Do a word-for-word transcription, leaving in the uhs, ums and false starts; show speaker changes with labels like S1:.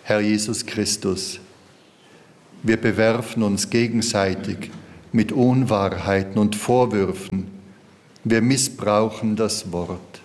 S1: Herr Jesus Christus, wir bewerfen uns gegenseitig mit Unwahrheiten und Vorwürfen. Wir missbrauchen das Wort.